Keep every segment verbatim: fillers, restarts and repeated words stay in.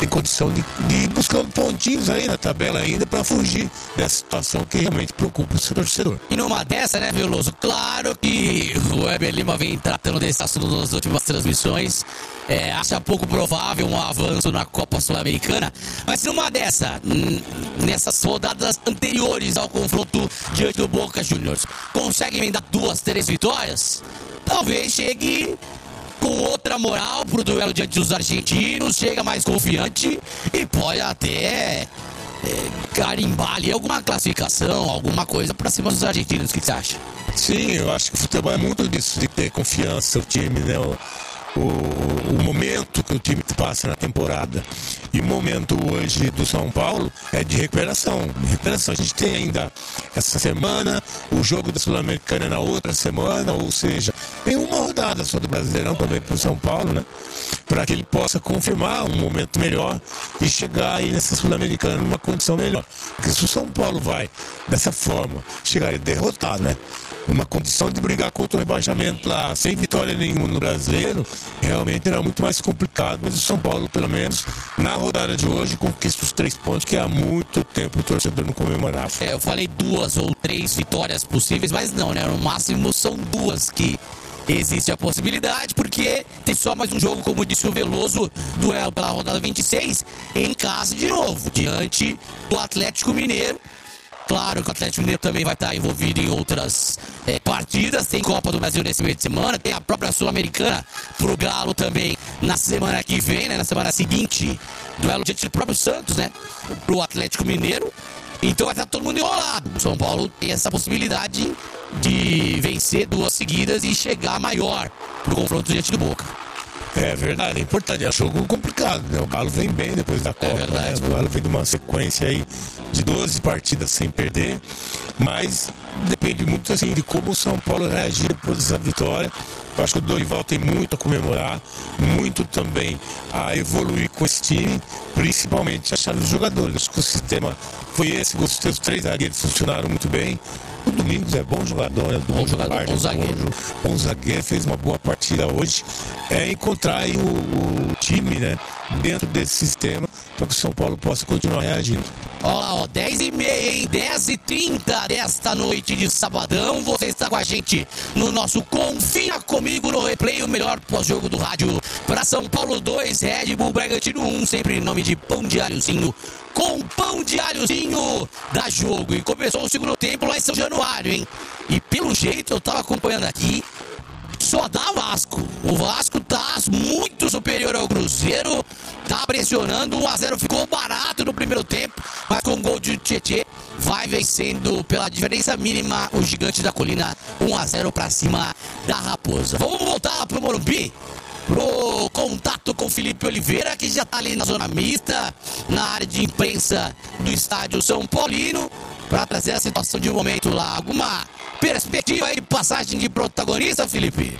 tem condição de, de ir buscando pontinhos aí na tabela ainda para fugir dessa situação que realmente preocupa o seu torcedor. E numa dessa, né, Veloso? Claro que o Weber Lima vem tratando desse assunto nas últimas transmissões. É, acha pouco provável um avanço na Copa Sul-Americana, mas numa dessa, nessas rodadas anteriores ao confronto diante do Boca Juniors, consegue emendar duas, três vitórias? Talvez chegue com outra moral pro duelo diante dos argentinos, chega mais confiante e pode até é, carimbar ali alguma classificação, alguma coisa pra cima dos argentinos. O que você acha? Sim, eu acho que o futebol é muito disso, de ter confiança, o time, né? O, o, o momento que o time passa na temporada. E o momento hoje do São Paulo é de recuperação. De recuperação. A gente tem ainda essa semana, o jogo da Sul-Americana na outra semana, ou seja, tem uma rodada só do Brasileirão também para o São Paulo, né? Para que ele possa confirmar um momento melhor e chegar aí nessa Sul-Americana numa condição melhor. Porque se o São Paulo vai dessa forma, chegar derrotado, né? Uma condição de brigar contra o rebaixamento lá, sem vitória nenhuma no Brasileiro, realmente era muito mais complicado. Mas o São Paulo, pelo menos, na rodada de hoje, conquista os três pontos que há muito tempo o torcedor não comemorava. É, eu falei duas ou três vitórias possíveis, mas não, né? No máximo são duas que existe a possibilidade, porque tem só mais um jogo, como disse o Veloso, duelo pela rodada vinte e seis, em casa de novo, diante do Atlético Mineiro. Claro que o Atlético Mineiro também vai estar envolvido em outras é, partidas. Tem Copa do Brasil nesse meio de semana. Tem a própria Sul-Americana pro Galo também na semana que vem, né? Na semana seguinte. Duelo diante do próprio Santos, né? Pro Atlético Mineiro. Então vai estar todo mundo enrolado. O São Paulo tem essa possibilidade de vencer duas seguidas e chegar maior pro confronto diante do Boca. É verdade, é importante, é um jogo complicado, né? O Galo vem bem depois da Copa, é né? O Galo vem de uma sequência aí de doze partidas sem perder, mas depende muito assim de como o São Paulo reagir depois dessa vitória. Eu acho que o Dorival tem muito a comemorar, muito também a evoluir com esse time, principalmente a chave dos jogadores. Acho que o sistema foi esse, os seus três zagueiros funcionaram muito bem. O Domingos é bom jogador, é bom, bom jogador, guarda, bom zagueiro. Bom, bom zagueiro, fez uma boa partida hoje. É encontrar aí o, o time, né, dentro desse sistema para que o São Paulo possa continuar reagindo. Olha lá, ó, dez e meia, hein? dez e trinta desta noite de sabadão. Você está com a gente no nosso Confia Comigo no Replay, o melhor pós-jogo do rádio para São Paulo dois, Red Bull Bragantino um, sempre em nome de Pão de Alhozinho. Com Pão de Alhozinho dá jogo. E começou o segundo tempo lá em São Januário, hein? E pelo jeito eu tava acompanhando aqui, só dá Vasco. O Vasco tá muito superior ao Cruzeiro, tá pressionando, um a zero ficou barato no primeiro tempo, mas com o gol de Tietê vai vencendo pela diferença mínima o Gigante da Colina, um a zero pra cima da Raposa. Vamos voltar pro Morumbi, pro contato com Felipe Oliveira, que já tá ali na zona mista, na área de imprensa do estádio São Paulino, para trazer a situação de um momento lá. Alguma perspectiva aí de passagem de protagonista, Felipe?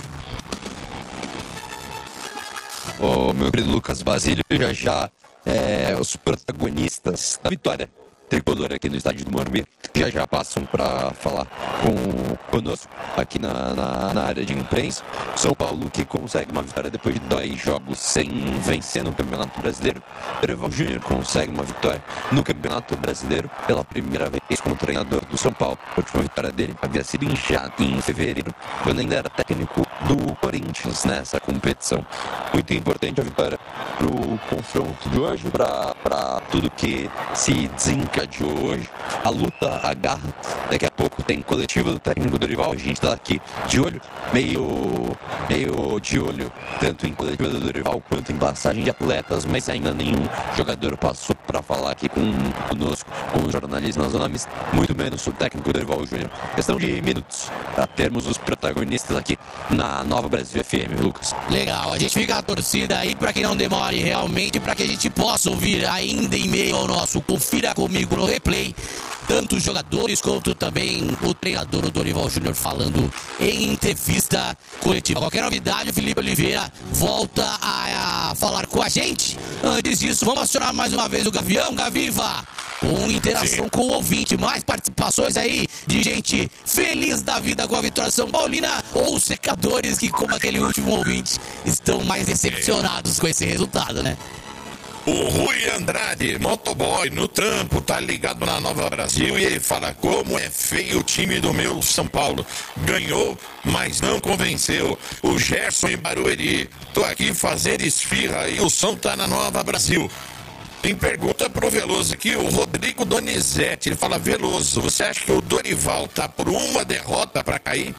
Ô, meu querido Lucas Basílio, já já é, os protagonistas da vitória tricolor aqui no estádio do Morumbi já já passam para falar com conosco aqui na, na, na área de imprensa. São Paulo que consegue uma vitória depois de dois jogos sem vencer no Campeonato Brasileiro. Dorival Júnior consegue uma vitória no Campeonato Brasileiro pela primeira vez como treinador do São Paulo. A última vitória dele havia sido em, em fevereiro, quando ainda era técnico do Corinthians nessa competição. Muito importante a vitória para o confronto de hoje, para tudo que se desencadeou hoje, a luta, a garra. Daqui a pouco tem coletivo do técnico Dorival, a gente tá aqui de olho, meio, meio de olho, tanto em coletivo do Dorival quanto em passagem de atletas, mas ainda nenhum jogador passou para falar aqui com, conosco, com os jornalistas na zona mista, muito menos o técnico Dorival Júnior. Questão de minutos para termos os protagonistas aqui na Nova Brasil F M, Lucas. Legal, a gente fica a torcida aí para que não demore realmente, para que a gente possa ouvir ainda em meio ao nosso Confira Comigo no Replay, tanto os jogadores quanto também o treinador, o Dorival Júnior, falando em entrevista coletiva. Qualquer novidade, o Felipe Oliveira volta a, a falar com a gente. Antes disso, vamos acionar mais uma vez o Gavião, Gaviva, com interação Sim. com o ouvinte, mais participações aí de gente feliz da vida com a vitória São Paulina, ou secadores que, como aquele último ouvinte, estão mais decepcionados com esse resultado, né? O Rui Andrade, motoboy no trampo, tá ligado na Nova Brasil e ele fala como é feio o time do meu São Paulo. Ganhou, mas não convenceu. O Gerson em Barueri, tô aqui fazendo esfirra e o som tá na Nova Brasil. Tem pergunta pro Veloso aqui, o Rodrigo Donizete, ele fala, Veloso, você acha que o Dorival tá por uma derrota pra cair?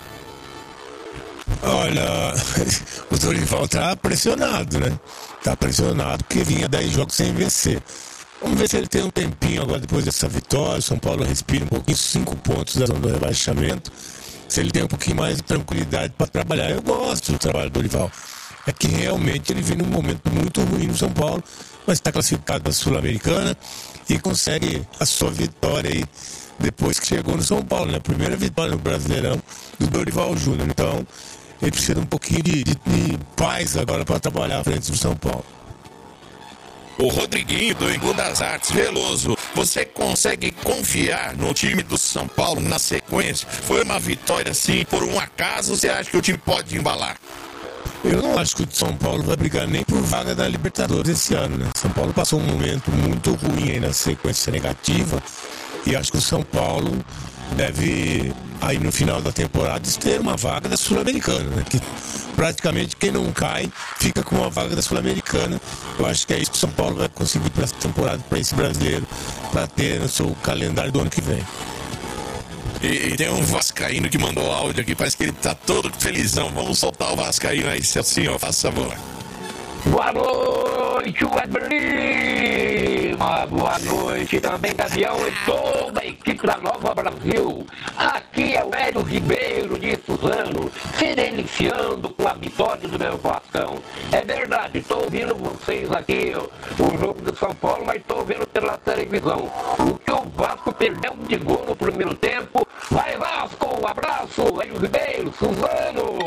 Olha, o Dorival tá pressionado, né? Tá pressionado porque vinha dez jogos sem vencer. Vamos ver se ele tem um tempinho agora depois dessa vitória. São Paulo respira um pouquinho, cinco pontos da zona do rebaixamento. Se ele tem um pouquinho mais de tranquilidade para trabalhar. Eu gosto do trabalho do Dorival. É que realmente ele vem num momento muito ruim no São Paulo, mas está classificado para a Sul-Americana e consegue a sua vitória aí depois que chegou no São Paulo, né? A primeira vitória no Brasileirão do Dorival Júnior. Então, ele precisa de um pouquinho de, de, de paz agora para trabalhar à frente do São Paulo. O Rodriguinho do Engu das Artes, Veloso, você consegue confiar no time do São Paulo na sequência? Foi uma vitória assim, por um acaso, você acha que o time pode embalar? Eu não acho que o São Paulo vai brigar nem por vaga da Libertadores esse ano, né? São Paulo passou um momento muito ruim aí na sequência negativa e acho que o São Paulo deve, aí no final da temporada, ter uma vaga da Sul-Americana, né? Que praticamente quem não cai fica com uma vaga da Sul-Americana. Eu acho que é isso que o São Paulo vai conseguir para essa temporada, para esse brasileiro, para ter no seu calendário do ano que vem. E, e tem um vascaíno que mandou áudio aqui, parece que ele tá todo felizão. Vamos soltar o vascaíno aí, senhor, faça favor. Boa noite, Weber Lima. Boa noite também, Gavião e toda a equipe da Nova Brasil. Aqui é o Hélio Ribeiro de Suzano, se deliciando com a vitória do meu Vascão. É verdade, estou ouvindo vocês aqui, o jogo do São Paulo, mas estou ouvindo pela televisão. O que o Vasco perdeu de gol no primeiro tempo. Vai, Vasco, um abraço, Hélio Ribeiro, Suzano.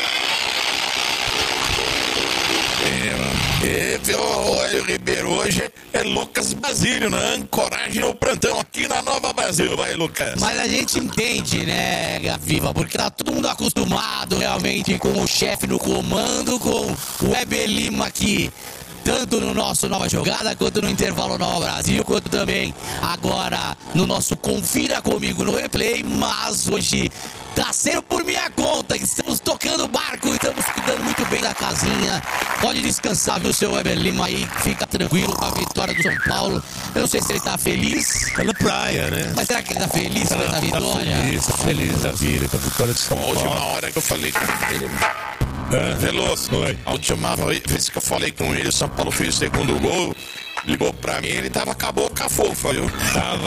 É, é, o Hélio Ribeiro hoje é Lucas Basílio na ancoragem no plantão aqui na Nova Brasil. Vai, Lucas. Mas a gente entende, né, Gaviva? Porque tá todo mundo acostumado realmente com o chefe no comando, com o Weber Lima aqui. Tanto no nosso Nova Jogada, quanto no Intervalo Nova Brasil, quanto também agora no nosso Confira Comigo no Replay. Mas hoje tá sendo por minha conta, estamos tocando o barco, estamos cuidando muito bem da casinha. Pode descansar, viu, seu Weber Lima aí, fica tranquilo com a vitória do São Paulo. Eu não sei se ele tá feliz. Tá na praia, né? Mas será que ele tá feliz tá com essa vitória? Tá feliz, tá feliz da vida, com a vitória do São Paulo. A última hora que eu falei com ele. É, Veloso, a última vez que eu falei com ele, o São Paulo fez o segundo gol, ligou pra mim, ele tava com a boca fofa, viu? Tava.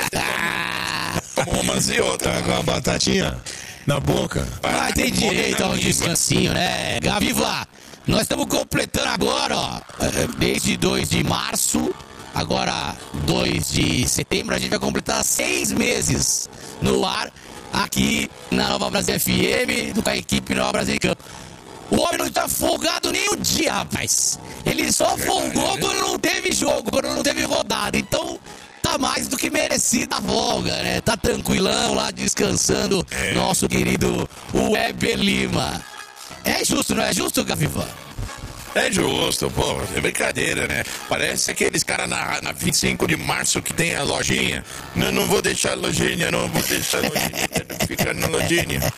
Tomou umas e outras. Tá com a batatinha na boca. Vai ter direito a um descansinho, né? Gaviva, nós estamos completando agora, ó, desde dois de março, agora dois de setembro, a gente vai completar seis meses no ar, aqui na Nova Brasil F M, com a equipe Nova Brasil em Campo. O homem não tá folgado nem um dia, rapaz. Ele só folgou quando não teve jogo, quando não teve rodada. Então, tá mais do que merecida a folga, né? Tá tranquilão lá, descansando, nosso querido Weber Lima. É justo, não é justo, Gaviva? É justo, pô, é brincadeira, né? Parece aqueles caras na, na vinte e cinco de março que tem a lojinha. Não, não vou deixar a lojinha, não vou deixar a lojinha, fica na lojinha.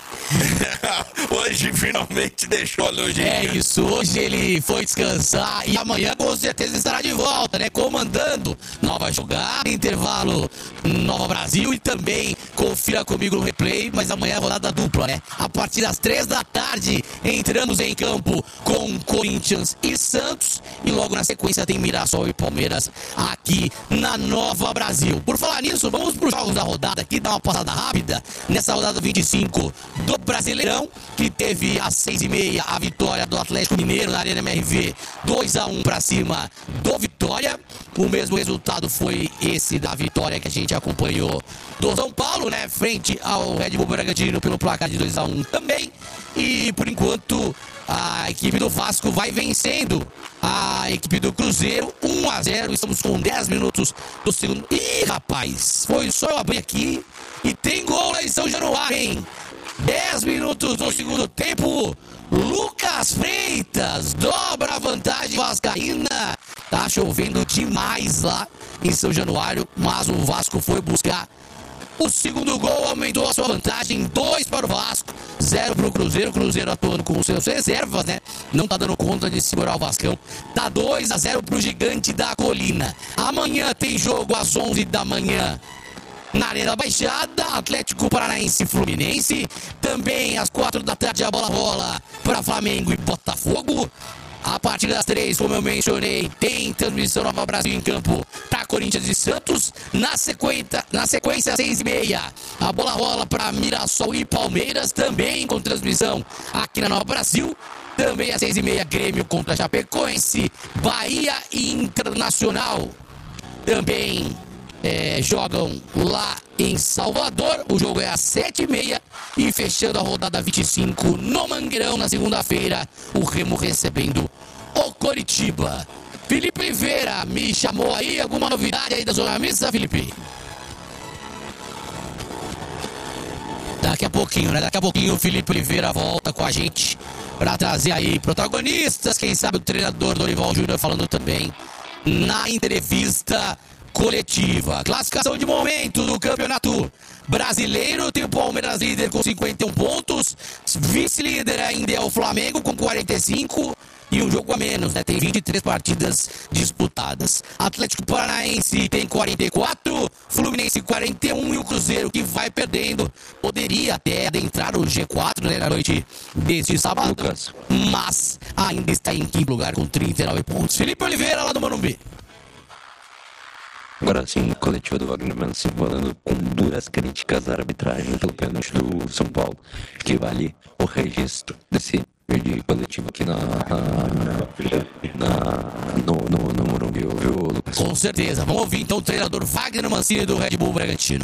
Hoje finalmente deixou a lojinha. É isso, hoje ele foi descansar e amanhã com certeza estará de volta, né? Comandando Nova Jogada, Intervalo Nova Brasil e também Confira Comigo no Replay, mas amanhã é rodada dupla, né? A partir das três da tarde entramos em campo com Corinthians e Santos e logo na sequência tem Mirassol e Palmeiras aqui na Nova Brasil. Por falar nisso, vamos para os jogos da rodada aqui, dar uma passada rápida nessa rodada vinte e cinco do Brasileirão, que teve às seis e meia a vitória do Atlético Mineiro na Arena M R V, dois a um para cima do Vitória. O mesmo resultado foi esse da vitória que a gente acompanhou do São Paulo, né, frente ao Red Bull Bragantino pelo placar de dois a um também. E por enquanto a equipe do Vasco vai vencendo a equipe do Cruzeiro um a zero. Estamos com dez minutos do segundo. Ih, rapaz, foi só eu abrir aqui e tem gol lá em São Januário, hein? dez minutos do segundo tempo, Lucas Freitas dobra a vantagem vascaína Tá chovendo demais lá em São Januário, mas o Vasco foi buscar o segundo gol, aumentou a sua vantagem, dois para o Vasco, zero para o Cruzeiro. O Cruzeiro atuando com seus reservas, né? Não tá dando conta de segurar o Vascão. Tá dois a zero para o Gigante da Colina. Amanhã tem jogo às onze da manhã. Na Arena Baixada, Atlético Paranaense e Fluminense. Também às quatro da tarde a bola rola para Flamengo e Botafogo. A partir das três, como eu mencionei, tem transmissão Nova Brasil em campo para Corinthians e Santos. Na sequência, na sequência, seis e meia, a bola rola para Mirassol e Palmeiras, também com transmissão aqui na Nova Brasil. Também às seis e meia, Grêmio contra Chapecoense, Bahia e Internacional. Também é, jogam lá em Salvador. O jogo é às sete e meia. E fechando a rodada vinte e cinco no Mangueirão, na segunda-feira, o Remo recebendo o Coritiba. Felipe Oliveira, me chamou aí, alguma novidade aí da Zona Mista, Felipe? Daqui a pouquinho, né? Daqui a pouquinho o Felipe Oliveira volta com a gente para trazer aí protagonistas, quem sabe o treinador Dorival Júnior falando também na entrevista coletiva. Classificação de momento do Campeonato Brasileiro, tem o Palmeiras líder com cinquenta e um pontos, vice-líder ainda é o Flamengo com quarenta e cinco e um jogo a menos, né? Tem vinte e três partidas disputadas. Atlético Paranaense tem quarenta e quatro, Fluminense quarenta e um e o Cruzeiro, que vai perdendo, poderia até adentrar o G quatro, né, na noite deste sábado, Lucas, mas ainda está em quinto lugar com trinta e nove pontos. Felipe Oliveira, lá do Morumbi. Agora sim, coletiva do Wagner Mancini falando com duras críticas à arbitragem pelo pênalti do São Paulo, que vale o registro desse de coletivo aqui na, na, no, no, no Morumbi, viu, Lucas? Com certeza. Vamos ouvir então o treinador Wagner Mancini do Red Bull Bragantino.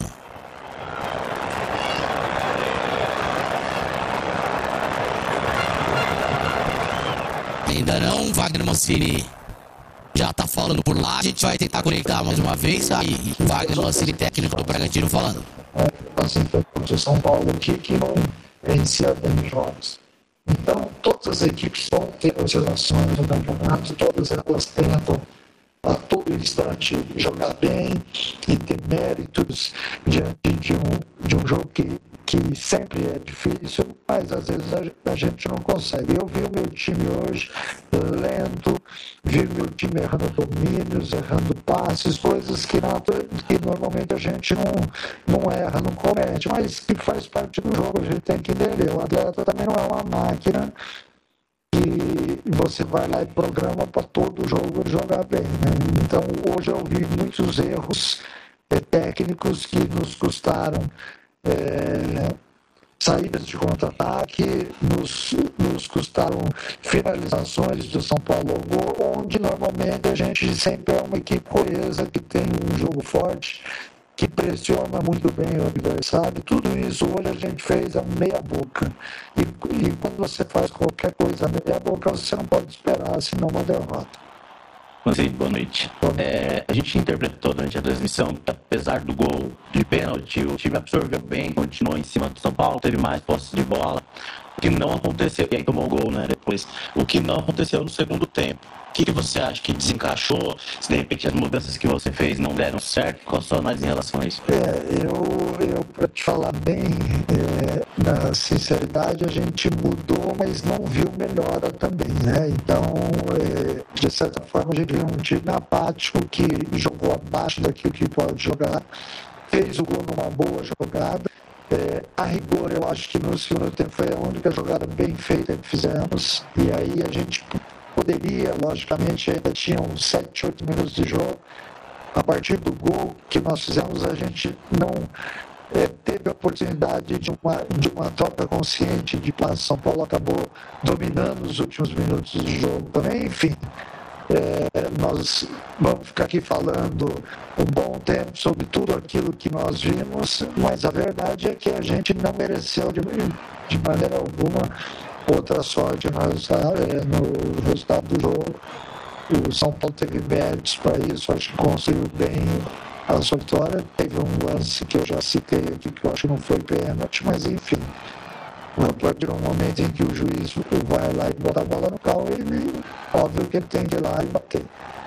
Ainda não, Wagner Mancini já tá falando por lá, a gente vai tentar conectar mais uma vez. Aí, Wagner Mancini, técnico do Bragantino, falando. Assim, o São Paulo aqui que não vencia bem jogos. Então, todas as equipes vão ter oscilações no campeonato, todas elas tentam a todo instante jogar bem e ter méritos diante de um, de um jogo que, que sempre é difícil, mas às vezes a, a gente não consegue. Eu vi o meu time hoje lento, vi o meu time errando domínios, errando passes, coisas que, não, que normalmente a gente não, não erra, não comete, mas que faz parte do jogo, a gente tem que entender. O atleta também não é uma máquina e você vai lá e programa para todo jogo jogar bem, né? Então hoje eu vi muitos erros é, técnicos que nos custaram é, saídas de contra-ataque, nos, nos custaram finalizações do São Paulo, onde normalmente a gente sempre é uma equipe coesa, que tem um jogo forte, que pressiona muito bem o adversário. Tudo isso hoje a gente fez a meia boca. E, e quando você faz qualquer coisa a meia boca, você não pode esperar, senão uma derrota. Sim, boa noite. É, a gente interpretou durante a transmissão que, apesar do gol de pênalti, o time absorveu bem, continuou em cima do São Paulo, teve mais posse de bola. O que não aconteceu, e aí tomou o gol, né? Depois, o que não aconteceu no segundo tempo. O que, que você acha que desencaixou? Se de repente as mudanças que você fez não deram certo, qual a sua análise em relação a isso? É, eu, eu para te falar bem, é, na sinceridade, a gente mudou, mas não viu melhora também, né? Então, é, de certa forma, a gente viu um time apático que jogou abaixo daquilo que pode jogar, fez o gol numa boa jogada. É, a rigor, eu acho que no segundo tempo foi a única jogada bem feita que fizemos, e aí a gente poderia, logicamente, ainda tinha uns sete, oito minutos de jogo. A partir do gol que nós fizemos, a gente não é, teve a oportunidade de uma, de uma troca consciente de passe. São Paulo acabou dominando os últimos minutos do jogo também, enfim. É, nós vamos ficar aqui falando um bom tempo sobre tudo aquilo que nós vimos, mas a verdade é que a gente não mereceu de, de maneira alguma outra sorte no resultado, no resultado do jogo. O São Paulo teve méritos para isso, acho que construiu bem a sua vitória. Teve um lance que eu já citei aqui, que eu acho que não foi pênalti, mas enfim. A partir do momento em que o juiz vai lá e bota a bola no carro, ele, óbvio que ele tem que ir lá e bater.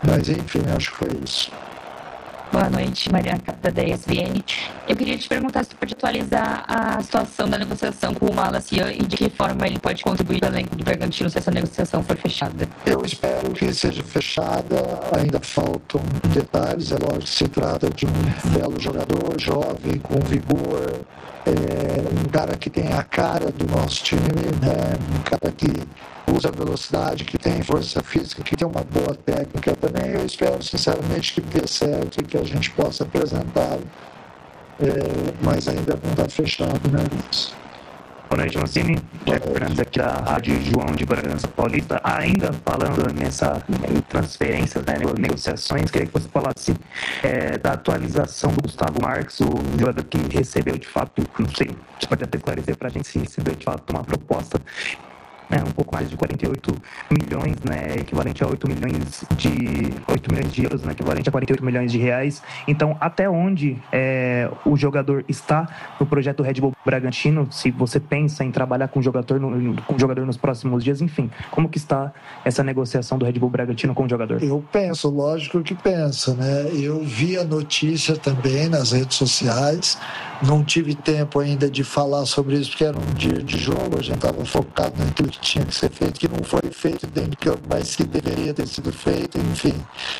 Mas enfim, acho que foi isso. Boa noite, Mariana Capta da E S P N. Eu queria te perguntar se você pode atualizar a situação da negociação com o Malacia e de que forma ele pode contribuir para o elenco do Bragantino se essa negociação for fechada. Eu espero que seja fechada, ainda faltam detalhes, é lógico que se trata de um belo jogador, jovem, com vigor, é, um cara que tem a cara do nosso time, né? Um cara que usa velocidade, que tem força física, que tem uma boa técnica também. Eu espero sinceramente que dê certo e que a gente possa apresentá-lo, é, mas ainda não está fechado, né, Luiz? Boa noite, Mancini. Jack Brandes aqui da Rádio João de Bragança Paulista. Ainda falando nessa em transferências, né, negociações, queria que você falasse é, da atualização do Gustavo Marques, o jogador que recebeu de fato, não sei, você pode até esclarecer para a gente se recebeu de fato uma proposta. É, um pouco mais de quarenta e oito milhões, né, equivalente a oito milhões de oito milhões de euros, né, equivalente a quarenta e oito milhões de reais. Então, até onde é, o jogador está no projeto Red Bull Bragantino? Se você pensa em trabalhar com o jogador, no, com o jogador nos próximos dias, enfim, como que está essa negociação do Red Bull Bragantino com o jogador? Eu penso, lógico que penso, né? Eu vi a notícia também nas redes sociais, não tive tempo ainda de falar sobre isso porque era um dia de jogo, a gente estava focado naquilo que tinha que ser feito, que não foi feito dentro de campo, mas que deveria ter sido feito, enfim.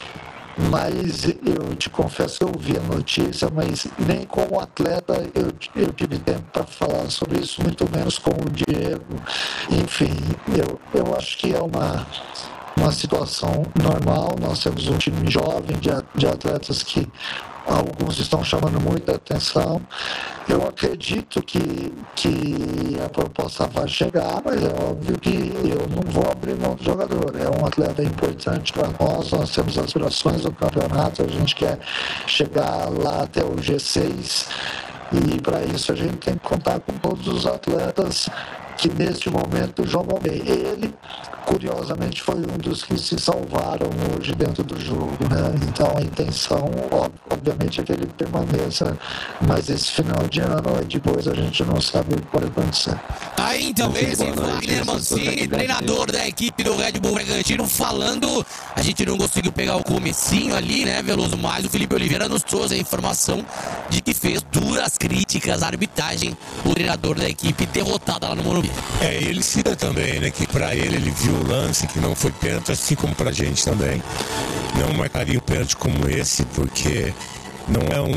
Mas eu te confesso que eu vi a notícia, mas nem como atleta eu, eu tive tempo para falar sobre isso, muito menos com o Diego. Enfim, eu, eu acho que é uma, uma situação normal. Nós temos um time jovem de, de atletas que alguns estão chamando muita atenção. Eu acredito que, que a proposta vai chegar, mas é óbvio que eu não vou abrir mão do jogador. É um atleta importante para nós, nós temos aspirações do campeonato, a gente quer chegar lá até o G seis e para isso a gente tem que contar com todos os atletas que neste momento jogam bem. Ele, curiosamente, foi um dos que se salvaram hoje dentro do jogo, né? Então a intenção, obviamente, é que ele permaneça, mas esse final de ano e depois a gente não sabe o que pode acontecer. Aí então esse Wagner Mancini, treinador da equipe do Red Bull Bragantino, falando, a gente não conseguiu pegar o comecinho ali, né, Veloso, mas o Felipe Oliveira nos trouxe a informação de que fez duras críticas à arbitragem, o treinador da equipe derrotada lá no Morumbi. É, ele cita também, né, que pra ele, ele viu o lance que não foi pênalti, assim como pra gente também. Não marcaria um pênalti como esse, porque não é um,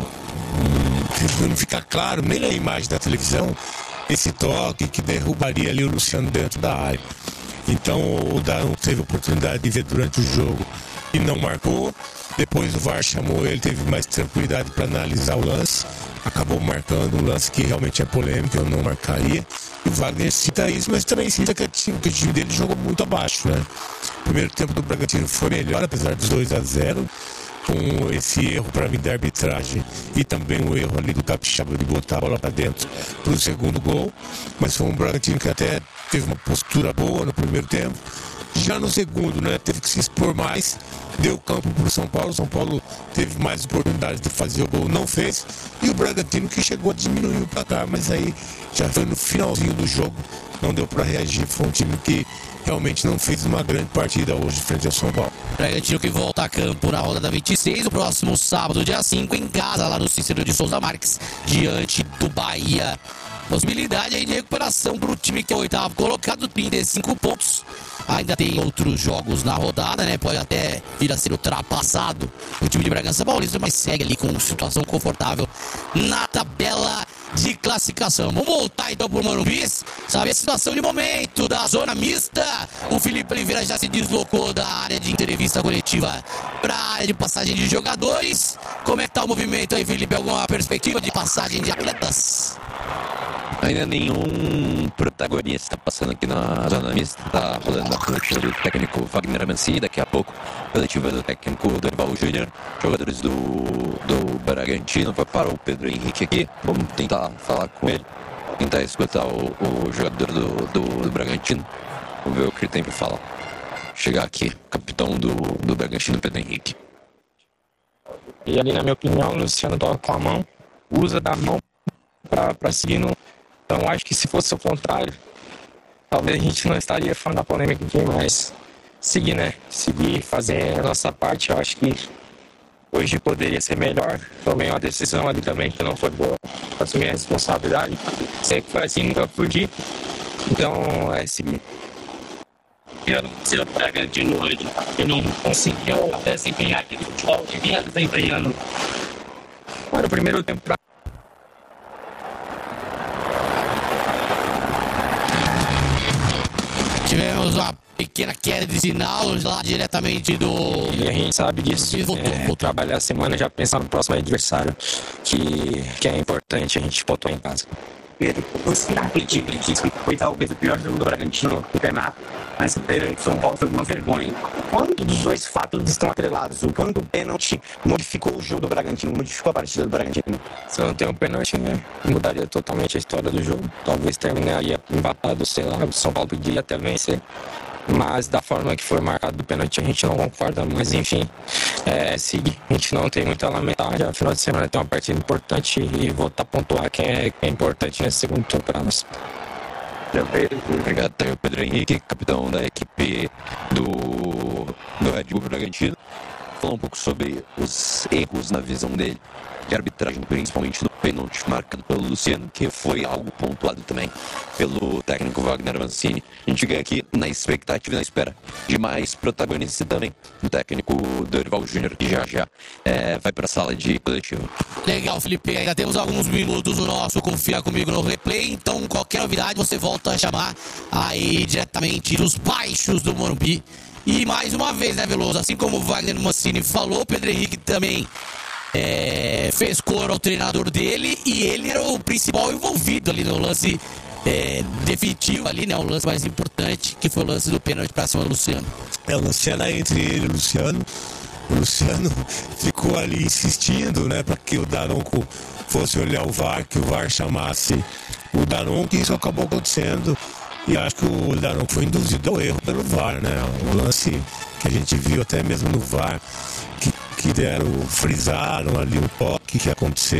um... não fica claro, nem na imagem da televisão, esse toque que derrubaria ali o Luciano dentro da área. Então o Daron teve oportunidade de ver durante o jogo e não marcou. Depois o V A R chamou ele, teve mais tranquilidade para analisar o lance. Acabou marcando um lance que realmente é polêmico, eu não marcaria. E o Wagner cita isso, mas também cita que, que o time dele jogou muito abaixo, né? O primeiro tempo do Bragantino foi melhor, apesar dos dois a zero. Com esse erro para mim da arbitragem e também o erro ali do Capixaba de botar a bola para dentro para o segundo gol, mas foi um Bragantino que até teve uma postura boa no primeiro tempo. Já no segundo, né, teve que se expor mais, deu campo para o São Paulo. São Paulo teve mais oportunidades de fazer o gol, não fez, e o Bragantino que chegou a diminuir o placar, mas aí já foi no finalzinho do jogo, não deu para reagir. Foi um time que realmente não fez uma grande partida hoje frente ao São Paulo. Bragantino que volta a campo na rodada vinte e seis, o próximo sábado, dia cinco, em casa, lá no Cícero de Souza Marques, diante do Bahia. Possibilidade aí de recuperação para o time que é o oitavo colocado, trinta e cinco pontos. Ainda tem outros jogos na rodada, né? Pode até vir a ser ultrapassado o time de Bragança Paulista, mas segue ali com situação confortável na tabela de classificação. Vamos voltar então pro Morumbi, saber a situação de momento da zona mista. O Felipe Oliveira já se deslocou da área de entrevista coletiva para a área de passagem de jogadores. Como é que tá o movimento aí, Felipe? Alguma perspectiva de passagem de atletas? Ainda nenhum protagonista passando aqui na zona mista. Tá rolando a coletiva do técnico Wagner Mancini. Daqui a pouco, coletiva do técnico Dorival Júnior. Jogadores do, do Bragantino. Vai para o Pedro Henrique aqui. Vamos tentar falar com ele. Tentar escutar o, o jogador do, do, do Bragantino. Vamos ver o que ele tem para falar. Chegar aqui, capitão do, do Bragantino, Pedro Henrique. E ali, na minha opinião, o Luciano toca com a mão. Usa da mão para seguir no... Então acho que se fosse o contrário, talvez a gente não estaria falando da polêmica aqui, mas seguir, né? Seguir, fazer a nossa parte. Eu acho que hoje poderia ser melhor. Tomei uma decisão ali também que não foi boa. Assumi a responsabilidade. Sempre foi assim, nunca fugir. Então, é seguir. Eu não sei o Bragantino hoje, que não conseguiu desempenhar aquele futebol que vinha desempenhando. Para o primeiro tempo, pra... Tivemos uma pequena queda de sinal lá diretamente do... E a gente sabe disso. E voltou, é, voltou. Trabalhar a semana já pensar no próximo adversário, que, que é importante a gente pontuar em casa. Pedro, você acredita que foi talvez o pior jogo do Bragantino no campeonato, mas o Pereira de São Paulo foi uma vergonha. Quando os dois fatos estão atrelados, o quanto o pênalti modificou o jogo do Bragantino, modificou a partida do Bragantino? Se não tem um pênalti, né, mudaria totalmente a história do jogo. Talvez terminaria empatado, sei lá, o São Paulo podia até vencer. Mas da forma que foi marcado o pênalti a gente não concorda, mas enfim, é seguir. A gente não tem muito a lamentar, já no final de semana tem uma partida importante e voltar a pontuar que é, que é importante nesse segundo turno para nós. Obrigado também ao Pedro Henrique, capitão da equipe do, do Red Bull Bragantino. Falar um pouco sobre os erros na visão dele de arbitragem, principalmente no pênalti marcado pelo Luciano, que foi algo pontuado também pelo técnico Wagner Mancini. A gente ganha aqui na expectativa e na espera de mais protagonistas também. O técnico Dorival Júnior, que já já é, vai para a sala de coletivo. Legal, Felipe. Ainda temos alguns minutos no nosso Confia Comigo no Replay, então qualquer novidade você volta a chamar aí diretamente dos baixos do Morumbi. E mais uma vez, né, Veloso? Assim como o Wagner Mancini falou, o Pedro Henrique também é, fez coro ao treinador dele e ele era o principal envolvido ali no lance é, definitivo ali, né? O lance mais importante, que foi o lance do pênalti para cima do Luciano. É, o Luciano entre ele e o Luciano. O Luciano ficou ali insistindo, né, para que o Daronco fosse olhar o V A R, que o V A R chamasse o Daronco, e isso acabou acontecendo. E acho que o Daronco foi induzido ao erro pelo V A R, né? O lance que a gente viu até mesmo no V A R, que, que deram, frisaram ali o toque que aconteceu.